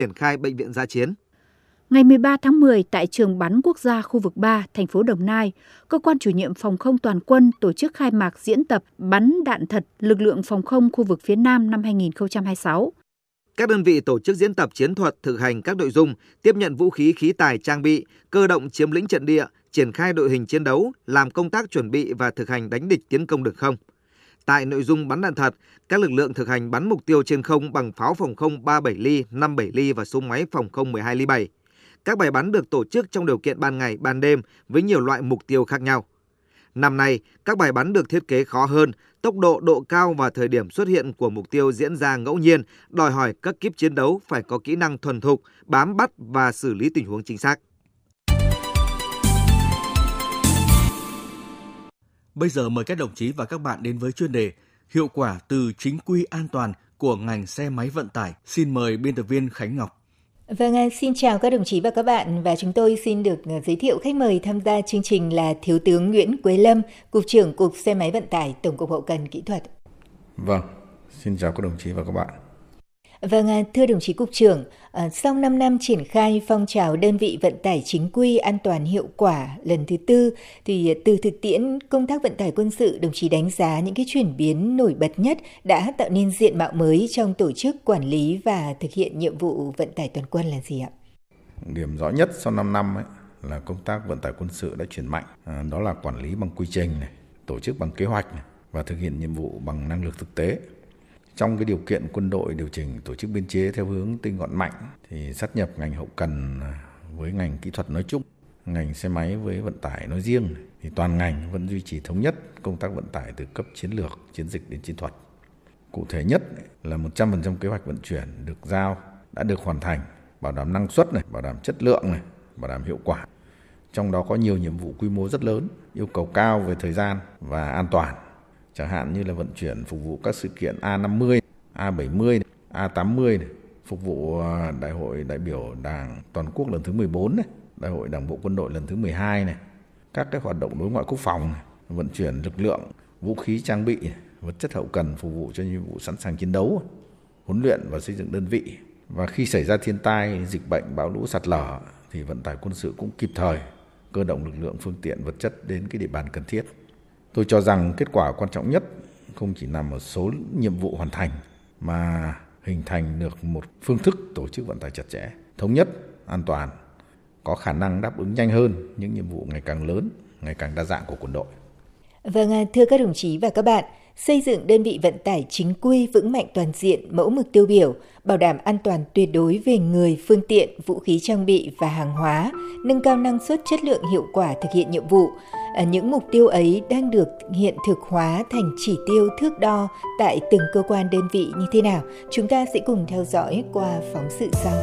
triển khai bệnh viện dã chiến. Ngày 13 tháng 10, tại trường bắn quốc gia khu vực 3, thành phố Đồng Nai, Cơ quan chủ nhiệm phòng không toàn quân tổ chức khai mạc diễn tập bắn đạn thật lực lượng phòng không khu vực phía Nam năm 2026. Các đơn vị tổ chức diễn tập chiến thuật thực hành các nội dung tiếp nhận vũ khí khí tài trang bị, cơ động chiếm lĩnh trận địa, triển khai đội hình chiến đấu, làm công tác chuẩn bị và thực hành đánh địch tiến công đường không. Tại nội dung bắn đạn thật, các lực lượng thực hành bắn mục tiêu trên không bằng pháo phòng không 37 ly, 57 ly và súng máy phòng không 12 ly 7. Các bài bắn được tổ chức trong điều kiện ban ngày, ban đêm với nhiều loại mục tiêu khác nhau. Năm nay, các bài bắn được thiết kế khó hơn, tốc độ, độ cao và thời điểm xuất hiện của mục tiêu diễn ra ngẫu nhiên, đòi hỏi các kíp chiến đấu phải có kỹ năng thuần thục, bám bắt và xử lý tình huống chính xác. Bây giờ mời các đồng chí và các bạn đến với chuyên đề Hiệu quả từ chính quy an toàn của ngành xe máy vận tải. Xin mời biên tập viên Khánh Ngọc. Vâng, xin chào các đồng chí và các bạn, và chúng tôi xin được giới thiệu khách mời tham gia chương trình là Thiếu tướng Nguyễn Quế Lâm, Cục trưởng Cục Xe máy Vận tải, Tổng cục Hậu cần Kỹ thuật. Vâng, xin chào các đồng chí và các bạn. Vâng, thưa đồng chí Cục trưởng, sau 5 năm triển khai phong trào đơn vị vận tải chính quy an toàn hiệu quả lần thứ 4, thì từ thực tiễn công tác vận tải quân sự, đồng chí đánh giá những cái chuyển biến nổi bật nhất đã tạo nên diện mạo mới trong tổ chức quản lý và thực hiện nhiệm vụ vận tải toàn quân là gì ạ? Điểm rõ nhất sau 5 năm là công tác vận tải quân sự đã chuyển mạnh, đó là quản lý bằng quy trình này, tổ chức bằng kế hoạch này, và thực hiện nhiệm vụ bằng năng lực thực tế. Trong cái điều kiện quân đội điều chỉnh tổ chức biên chế theo hướng tinh gọn mạnh thì sát nhập ngành hậu cần với ngành kỹ thuật nói chung, ngành xe máy với vận tải nói riêng, thì toàn ngành vẫn duy trì thống nhất công tác vận tải từ cấp chiến lược, chiến dịch đến chiến thuật. Cụ thể nhất là 100% kế hoạch vận chuyển được giao đã được hoàn thành, bảo đảm năng suất này, bảo đảm chất lượng này, bảo đảm hiệu quả. Trong đó có nhiều nhiệm vụ quy mô rất lớn, yêu cầu cao về thời gian và an toàn. Chẳng hạn như là vận chuyển phục vụ các sự kiện A50, A70, A80, phục vụ Đại hội đại biểu Đảng toàn quốc lần thứ 14, Đại hội Đảng bộ quân đội lần thứ 12, các cái hoạt động đối ngoại quốc phòng, vận chuyển lực lượng, vũ khí trang bị, vật chất hậu cần phục vụ cho nhiệm vụ sẵn sàng chiến đấu, huấn luyện và xây dựng đơn vị. Và khi xảy ra thiên tai, dịch bệnh, bão lũ, sạt lở thì vận tải quân sự cũng kịp thời cơ động lực lượng, phương tiện, vật chất đến cái địa bàn cần thiết. Tôi cho rằng kết quả quan trọng nhất không chỉ nằm ở số nhiệm vụ hoàn thành mà hình thành được một phương thức tổ chức vận tải chặt chẽ, thống nhất, an toàn, có khả năng đáp ứng nhanh hơn những nhiệm vụ ngày càng lớn, ngày càng đa dạng của quân đội. Vâng, thưa các đồng chí và các bạn, xây dựng đơn vị vận tải chính quy vững mạnh toàn diện, mẫu mực tiêu biểu, bảo đảm an toàn tuyệt đối về người, phương tiện, vũ khí trang bị và hàng hóa, nâng cao năng suất, chất lượng, hiệu quả thực hiện nhiệm vụ. Những mục tiêu ấy đang được hiện thực hóa thành chỉ tiêu thước đo tại từng cơ quan đơn vị như thế nào? Chúng ta sẽ cùng theo dõi qua phóng sự sau.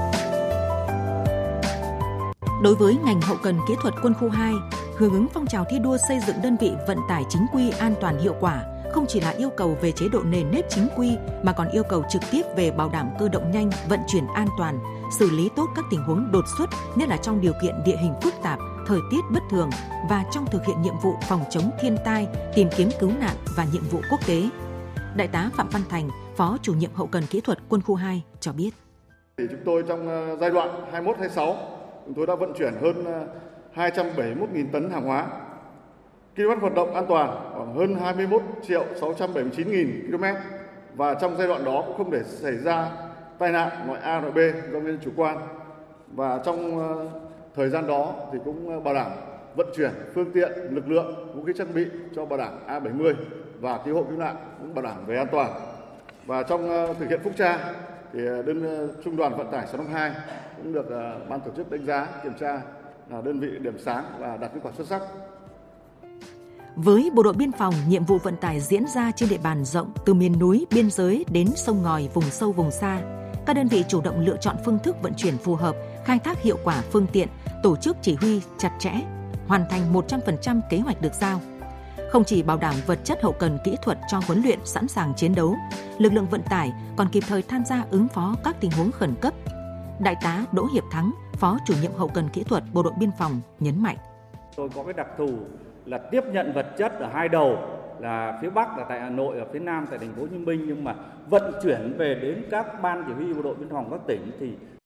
Đối với ngành hậu cần kỹ thuật quân khu 2, hưởng ứng phong trào thi đua xây dựng đơn vị vận tải chính quy an toàn hiệu quả không chỉ là yêu cầu về chế độ nền nếp chính quy mà còn yêu cầu trực tiếp về bảo đảm cơ động nhanh, vận chuyển an toàn, xử lý tốt các tình huống đột xuất, nhất là trong điều kiện địa hình phức tạp, thời tiết bất thường và trong thực hiện nhiệm vụ phòng chống thiên tai, tìm kiếm cứu nạn và nhiệm vụ quốc tế. Đại tá Phạm Văn Thành, Phó Chủ nhiệm Hậu cần Kỹ thuật Quân khu 2 cho biết. Chúng tôi trong giai đoạn 21-26, chúng tôi đã vận chuyển hơn 271.000 tấn hàng hóa. Km hoạt động an toàn khoảng hơn 21.679.000 km. Và trong giai đoạn đó cũng không để xảy ra tai nạn loại A, loại B do nguyên nhân chủ quan. Và trong thời gian đó thì cũng bảo đảm vận chuyển phương tiện, lực lượng, vũ khí trang bị cho bảo đảm A70 và cứu hộ cứu nạn cũng bảo đảm về an toàn. Và trong thực hiện phúc tra thì Trung đoàn vận tải 652 cũng được ban tổ chức đánh giá, kiểm tra là đơn vị điểm sáng và đạt kết quả xuất sắc. Với Bộ đội Biên phòng, nhiệm vụ vận tải diễn ra trên địa bàn rộng từ miền núi, biên giới đến sông ngòi, vùng sâu, vùng xa. Các đơn vị chủ động lựa chọn phương thức vận chuyển phù hợp, khai thác hiệu quả phương tiện, tổ chức chỉ huy chặt chẽ, hoàn thành 100% kế hoạch được giao. Không chỉ bảo đảm vật chất hậu cần kỹ thuật cho huấn luyện sẵn sàng chiến đấu, lực lượng vận tải còn kịp thời tham gia ứng phó các tình huống khẩn cấp. Đại tá Đỗ Hiệp Thắng, Phó Chủ nhiệm Hậu cần Kỹ thuật Bộ đội Biên phòng nhấn mạnh. Tôi có cái đặc thù là tiếp nhận vật chất ở hai đầu là phía Bắc là tại Hà Nội, ở phía Nam tại thành phố Hồ Chí Minh, nhưng mà vận chuyển về đến các ban chỉ huy bộ đội biên phòng các tỉnh thì